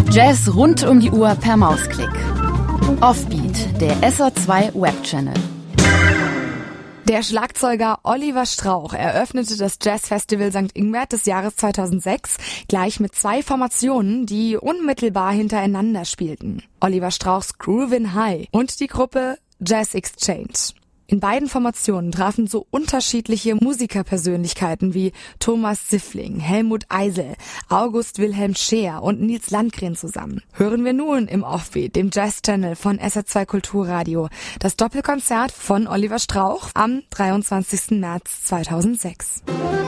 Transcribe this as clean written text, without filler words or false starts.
Jazz rund um die Uhr per Mausklick. Offbeat, der SR2 Webchannel. Der Schlagzeuger Oliver Strauch eröffnete das Jazzfestival St. Ingbert des Jahres 2006 gleich mit 2 Formationen, die unmittelbar hintereinander spielten. Oliver Strauchs Groovin' High und die Gruppe Jazz Exchange. In beiden Formationen trafen so unterschiedliche Musikerpersönlichkeiten wie Thomas Siffling, Helmut Eisel, August Wilhelm Scheer und Nils Landgren zusammen. Hören wir nun im Offbeat, dem Jazz-Channel von SR2 Kulturradio, das Doppelkonzert von Oliver Strauch am 23. März 2006.